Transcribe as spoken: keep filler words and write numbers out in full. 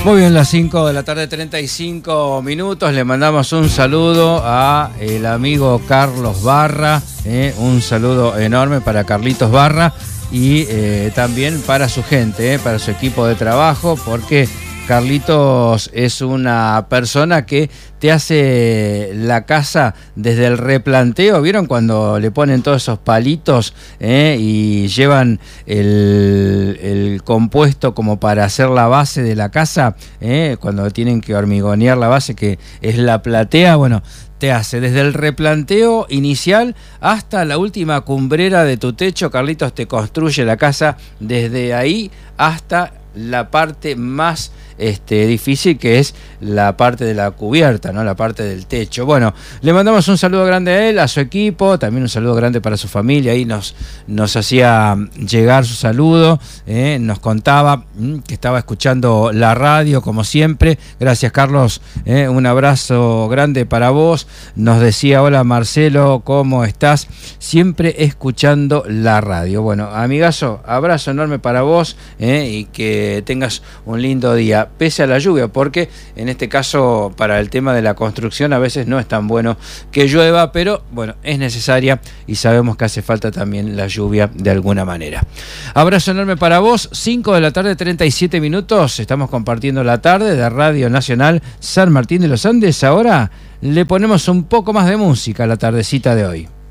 Muy bien, las cinco de la tarde, treinta y cinco minutos. Le mandamos un saludo a el amigo Carlos Barra, eh, un saludo enorme para Carlitos Barra y eh, también para su gente, eh, para su equipo de trabajo, porque Carlitos es una persona que te hace la casa desde el replanteo. ¿Vieron cuando le ponen todos esos palitos eh, y llevan el, el compuesto como para hacer la base de la casa? Eh, cuando tienen que hormigonear la base, que es la platea, bueno, te hace desde el replanteo inicial hasta la última cumbrera de tu techo. Carlitos te construye la casa desde ahí hasta la parte más este, difícil, que es la parte de la cubierta, ¿no? La parte del techo. Bueno, le mandamos un saludo grande a él, a su equipo, también un saludo grande para su familia. Ahí nos, nos hacía llegar su saludo, eh, nos contaba mmm, que estaba escuchando la radio como siempre. Gracias, Carlos, eh, un abrazo grande para vos. Nos decía: hola Marcelo, ¿cómo estás? Siempre escuchando la radio. Bueno, amigazo, abrazo enorme para vos, eh, y que tengas un lindo día, pese a la lluvia, porque en este caso para el tema de la construcción a veces no es tan bueno que llueva, pero bueno, es necesaria y sabemos que hace falta también la lluvia de alguna manera. Abrazo enorme para vos. Cinco de la tarde, treinta y siete minutos, estamos compartiendo la tarde de Radio Nacional San Martín de los Andes. Ahora le ponemos un poco más de música a la tardecita de hoy.